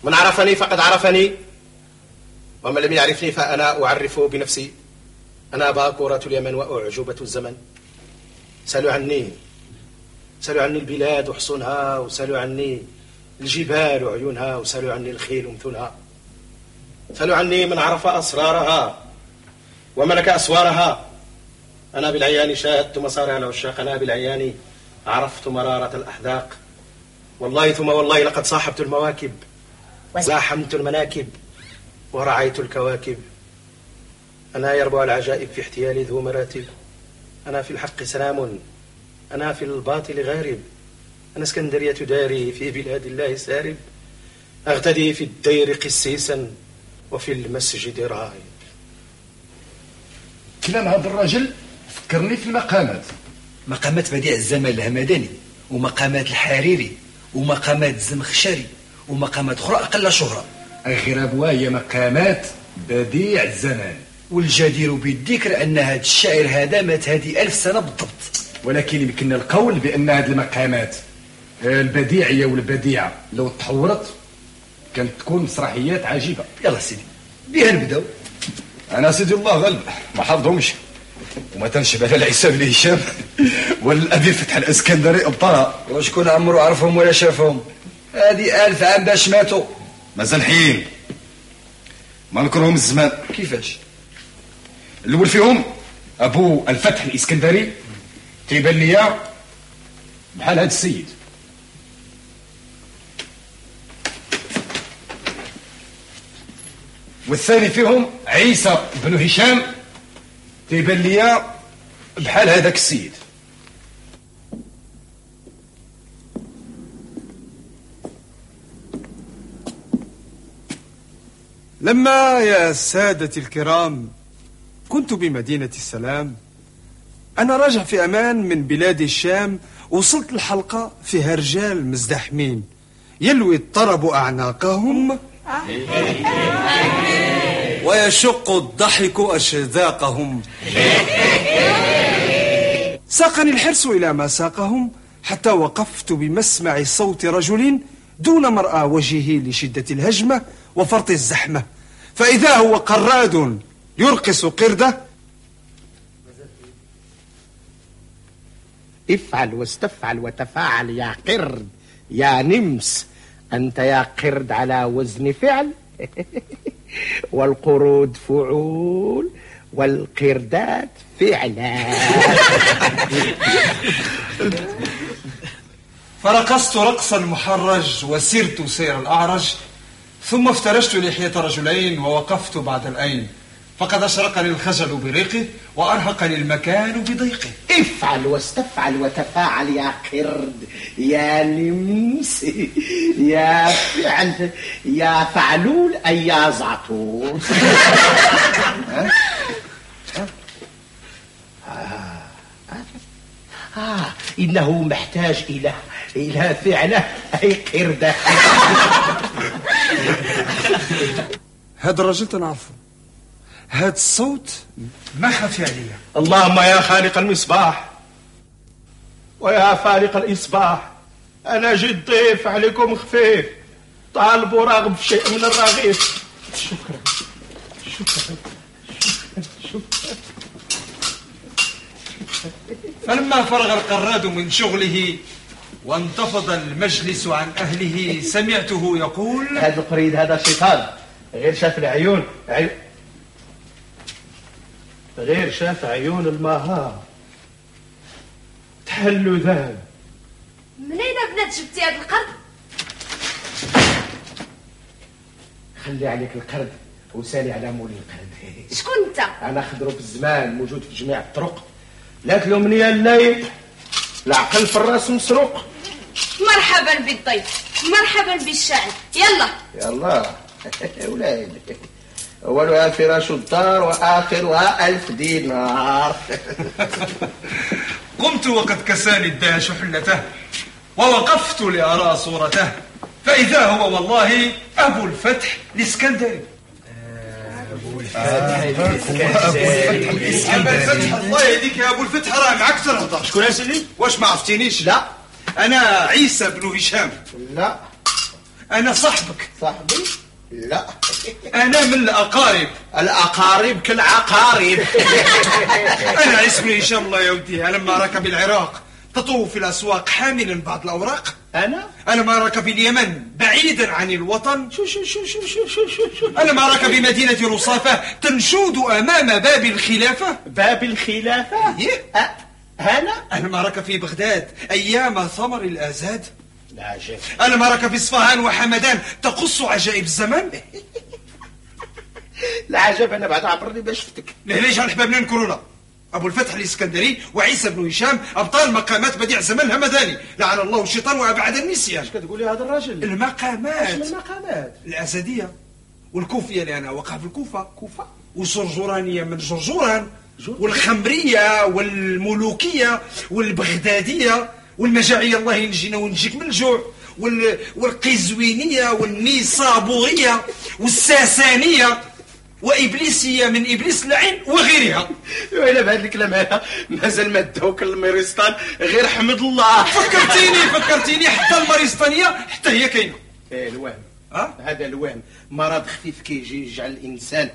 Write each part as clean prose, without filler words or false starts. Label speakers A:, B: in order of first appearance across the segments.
A: من عرفني فقد عرفني، ومن لم يعرفني فأنا أعرفه بنفسي. أنا باكورة اليمن وأعجوبة الزمن. سألوا عني البلاد وحصونها، وسألوا عني الجبال وعيونها، وسألوا عني الخيل ومثولها. سألوا عني من عرف أسرارها وملك أسوارها. أنا بالعيان شاهدت مصارع العشاق، أنا بالعيان عرفت مرارة الأحداق. والله ثم والله لقد صاحبت المواكب وزاحمت المناكب ورعيت الكواكب. أنا يربع العجائب في احتيالي ذو مراتب. أنا في الحق سلام، أنا في الباطل غارب. أنا اسكندرية داري في بلاد الله سارب. أغتدي في الدير قسيسا وفي المسجد راهب.
B: كلام هذا الرجل فكرني في المقامات.
C: مقامات بديع الزمان الهمداني، ومقامات الحريري، ومقامات الزمخشري، ومقامات أخرى أقل شهرة.
B: غير أبوها هي مقامات بديع الزمان.
C: والجدير بالذكر أن هذا الشاعر هذا مات هذه 1000 سنة بالضبط.
B: ولكن يمكننا القول بأن هذه المقامات البديعية والبديعة لو تحورت كانت تكون مسرحيات عجيبة.
C: يلا سيدي بها نبداو.
B: أنا سيدي الله غلب ما حافظهمش، وما تنشبه لا العساب لهشام ولا الأبي فتح الإسكندري أبطالها.
C: وشكون عمرو عرفهم ولا شافهم؟ هذه 1000 عام باش ماتوا.
B: مازال حيين ما نكرهم الزمان.
C: كيفاش؟
B: الأول فيهم أبو الفتح الإسكندري تيبان ليا بحال هذا السيد. والثاني فيهم عيسى بن هشام تيبان ليا بحال هذاك السيد.
D: لما يا سادتي الكرام كنت بمدينة السلام، أنا راجع في أمان من بلاد الشام، وصلت الحلقة فيها رجال مزدحمين يلوي الطرب أعناقهم ويشق الضحك أشذاقهم. ساقني الحرص إلى ما ساقهم، حتى وقفت بمسمع صوت رجل دون مرأى وجهه لشدة الهجمة وفرط الزحمة، فإذا هو قراد يرقص قردة.
A: افعل واستفعل وتفاعل يا قرد يا نمس. أنت يا قرد على وزن فعل والقرود فعول والقردات فعلا.
D: فرقصت رقص المحرج وسرت سير الأعرج، ثم افترشت لحية رجلين ووقفت بعد الأين، فقد أشرقني الخجل بريقه وأرهقني المكان بضيقه.
A: افعل واستفعل وتفاعل يا قرد يا نمس يا فعل يا فعلول أي يا زعطول. إنه محتاج إلى فعله أي قردة.
D: هذا الرجل تنعرفه، هذا الصوت ما خفي عليا.
A: اللهم يا خالق المصباح ويا فالق الإصباح، أنا جد ضيف عليكم خفيف، طالب وراغب في شيء من الرغيف. شكرا شكرا شكرا شكرا.
D: فلما فرغ القراد من شغله وانتفض المجلس عن أهله، سمعته يقول:
A: هذا القريد هذا شيطان، غير شاف العيون غير شاف عيون المهار تحلوا ذهب.
E: منين بنات جبتي هذا القرد؟
A: خلي عليك القرد وسالي على مولي القرد.
E: شكون انت؟
A: انا خضرو في الزمان، موجود في جميع الطرق، لا تلومني الليل، العقل في الراس مسروق.
E: مرحبا بالضيف، مرحبا بالشاعر. يلا
A: أولاد، أولها فراش الدار وآخرها 1000 دينار.
D: قمت وقد كساني الدهش حلته، ووقفت لأرى صورته، فإذا هو والله أبو الفتح الإسكندري.
A: أبو الفتح الإسكندري.
D: الله يهديك يا أبو الفتح، راه معك ترهضر.
A: شكون يا سيدي؟
D: واش ما عرفتينيش؟
A: لا.
D: أنا عيسى بن هشام.
A: لا.
D: أنا صاحبك.
A: صاحبي؟ لا.
D: أنا من الأقارب.
A: الأقارب كالعقارب.
D: أنا اسمي هشام الله يا ودي. لما ركب العراق تطوف في الأسواق حاملا بعض الأوراق. أنا ما ركب اليمن بعيدا عن الوطن. أنا ما ركب مدينة رصافة تنشود أمام باب الخلافة.
A: باب الخلافة؟
D: أنا ما ركب في بغداد أيام ثمر الآزاد.
A: العجب.
D: أنا ما ركب في إصفهان وحمدان تقص عجائب الزمن.
A: العجب. أنا بعد عبرني باش شفتك.
D: ليش هالحبابنا نكرونا أبو الفتح الإسكندري وعيسى بن هشام أبطال مقامات بديع الزمن الهمداني. لعن الله الشيطان وأبعد النسيان.
A: اش كتقولي هذا الراجل؟
D: المقامات الأسدية والكوفية اللي أنا وقع في الكوفة. وسرجورانية من جرجوران، والخمرية والملوكية والبغدادية والمجاعية الله ينجينا ونجيك من الجوع، والقزوينية والنيسابورية والساسانية وإبليسية من إبليس اللعين وغيرها.
A: وإلا بهذا الكلام هذا مازال ما داوك الميرستان غير حمد الله.
D: فكرتيني حتى الماريستانية حتى هي كاينة.
A: الوهم. هذا الوهم مرض خفيف كيجي يجعل الإنسان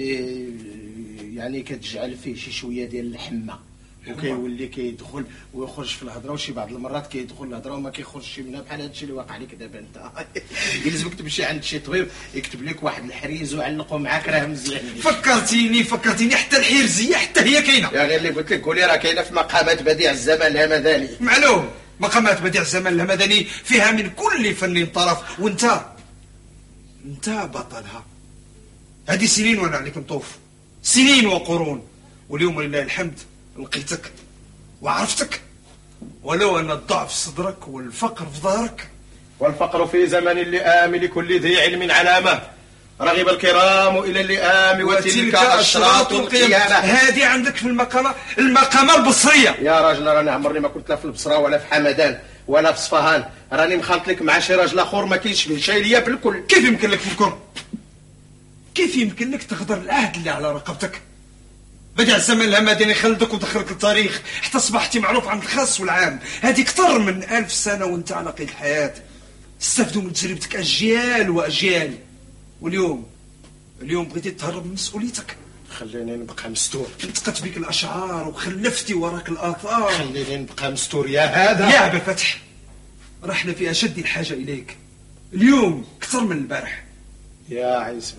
A: يعني كتجعل فيه شي شوية ديال الحمى، وكيولي كيدخل ويخرج في الهضره، وشي بعض المرات كيدخل الهضره وما كيخرجش منها، بحال هادشي اللي واقع لك دابا انت. يلزمك تمشي عند شي طبيب يكتب لك واحد الحريز ويعلقه معاك، راه مزيان.
D: فكرتيني حتى الحرزيه حتى هي كاينه.
A: يا غير اللي قلت لك قولي راه كاينه في مقامات بديع الزمان الهمداني.
D: معلوم مقامات بديع الزمان الهمداني فيها من كل فن طرف، وانت بطلها. هذه سنين وانا عليك نطوف، سنين وقرون، واليوم لله الحمد لقيتك وعرفتك، ولو أن الضعف في صدرك والفقر في ظهرك.
A: والفقر في زمن اللئام لكل ذي علم علامة، رغب الكرام إلى اللئام وتلك أشراط القيامة.
D: هذه عندك في المقامة البصرية.
A: يا راجل راني عمرني ما كنت لا في البصرة ولا في حمدان ولا في صفهان، راني مخلط لك مع شي راجل اخر ما كاينش فيه شي ليا بالكل.
D: كيف يمكن لك تفكر؟ كيف يمكن لك تغدر العهد اللي على رقبتك؟ بديع الزمن الهمداني خلدك ودخلك التاريخ حتى اصبحتي معروف عند الخاص والعام. هذه اكثر من 1000 سنة وانت على قيد الحياة، استفدوا من تجربتك اجيال واجيال، واليوم بغيتي تهرب من مسؤوليتك.
A: خليني نبقى مستور.
D: نطقت بك الاشعار وخلفتي وراك الاثار.
A: خليني نبقى مستور يا هذا.
D: يا ابا فتح، رحنا في اشد الحاجة اليك اليوم اكثر من البارح.
A: يا عيسى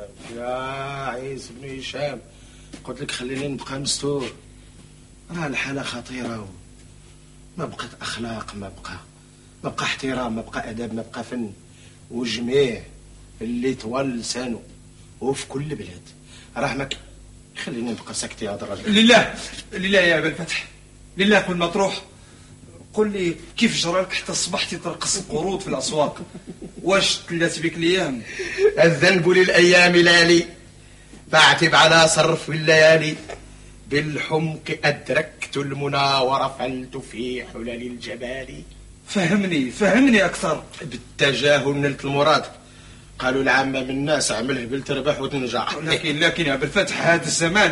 A: بن هشام، قلت لك خليني نبقى مستور. راه الحالة خطيرة، ما بقات أخلاق، ما بقى احترام، ما بقى أدب، ما بقى فن، وجميع اللي طوال لسانه وفي كل بلاد راه خليني نبقى ساكت يا هذا الراجل.
D: لله يا أبا الفتح، لله كل مطروح. قل لي كيف جرالك حتى صبحتي ترقص القرود في الأسواق؟ واش تلات بك الأيام؟
A: الذنب للأيام لالي، فاعتب على صرف الليالي، بالحمق أدركت المنى ورفلت في حلل الجبال.
D: فهمني أكثر.
A: بالتجاهل نلت المراد، قالوا العامة من الناس اعمله بالتربح وتنجح.
D: لكن يا بالفتح هذا الزمان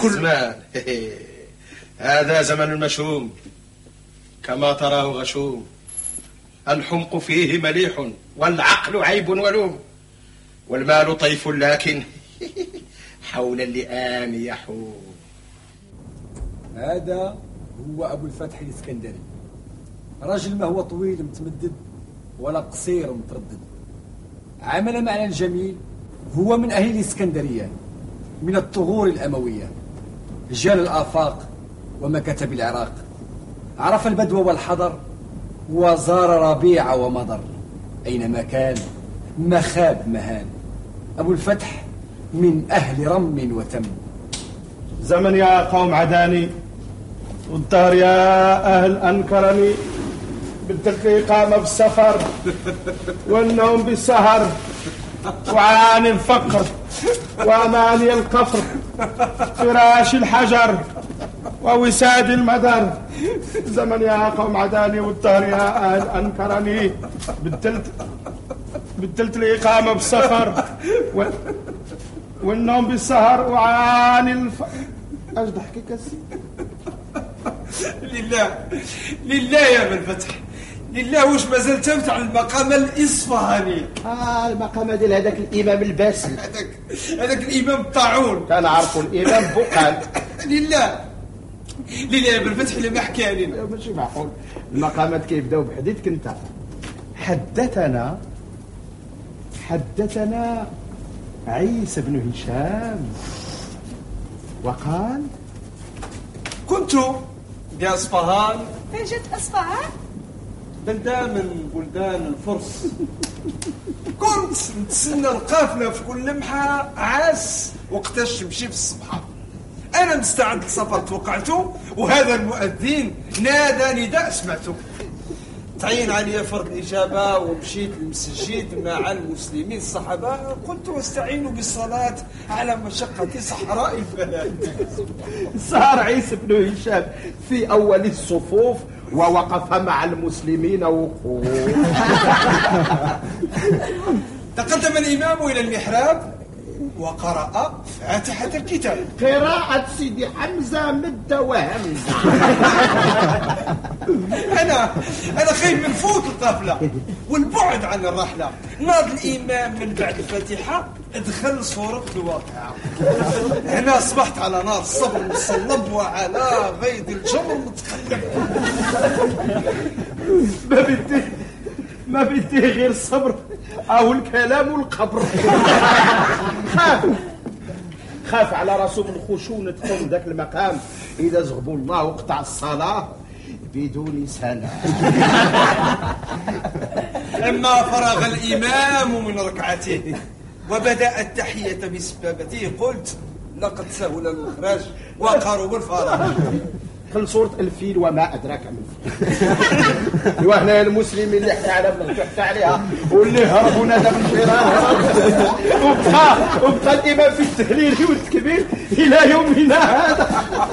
A: هذا زمن المشوم كما تراه غشوم، الحمق فيه مليح والعقل عيب ولوم، والمال طيف لكن حول اللئام يحوم.
F: هذا هو أبو الفتح الإسكندري، رجل ما هو طويل متمدد ولا قصير متردد. عمل معنا الجميل، هو من أهل الإسكندرية، من الثغور الأموية، جال الآفاق ومكاتب العراق، عرف البدو والحضر، وزار ربيع ومضر، أينما كان مخاب مهان. أبو الفتح من أهل رم وتم.
G: زمن يا قوم عداني، والدهر يا أهل أنكرني، بدلت الإقامة بالسفر والنوم بالسهر، وعاني الفقر وأماني القفر، فراش الحجر ووساد المدر. زمن يا قوم عداني، والدهر يا أهل أنكرني، بدلت الإقامة بالسفر والنوم بالسهر، وعاني اش ضحكك؟
D: لله يا ابن الفتح، لله واش مازال تمتع المقام الإصفهاني؟
A: المقام ديال هذاك الإمام الباسل،
D: هذاك الإمام الطاعون.
A: كنعرفوا الإمام بقال.
D: لله بالفتح لما حكى لنا.
A: ماشي معقول، المقامات كيبداو بحديثك انت. حدثنا عيسى بن هشام وقال:
D: كنت بأصفهان.
E: فين جات أصفهان؟
D: بلدة من بلدان الفرس. كنت نتسنى القافلة في كل لمحة عاس وقتاش تمشي في الصباح. أنا مستعد للسفر، توقعته وهذا المؤذن نادى نداء سمعته. تعين علي فرض الإجابة ومشيت للمسجد مع المسلمين الصحابة. قلت واستعين بالصلاة على مشقة صحراء البلاد.
A: صار عيسى بن هشام في أول الصفوف ووقف مع المسلمين وقوف.
D: تقدم الإمام إلى المحراب وقرأ فاتحة الكتاب.
A: قراءة سيدي حمزة مد وهمزة.
D: أنا خايف من فوت القافلة والبعد عن الرحلة. ناض الإمام من بعد الفاتحة ادخل صورة الواقعة. هنا أصبحت على نار الصبر مصلب وعلى غيض الجمر متقلب. ما بدي غير الصبر أو الكلام والقبر.
A: خاف على راسه من خشونة قوم ذاك المقام إذا زغبوا الله وقطع الصلاة بدون سنة.
D: لما فرغ الإمام من ركعته وبدأ التحية بسبابته قلت: لقد سهل المخرج وقرب الفرج.
A: كل صورة الفيل وما أدراك من الفيل. وهنا المسلمين اللي حتى على بلغتو حتى عليها واللي هربوا نادى بالجيران. وبقى الإمام في التهليل والتكبير إلى يومنا هذا.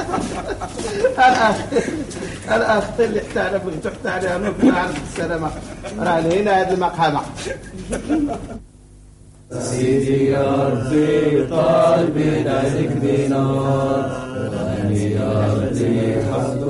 A: الأخ اللي حتى على بلغتو حتى عليها نبقى عند السلامة. راه هنا هذا المقامة.
H: سيدي يا ربي قلبي ذلك دينار، غني يا ربي حق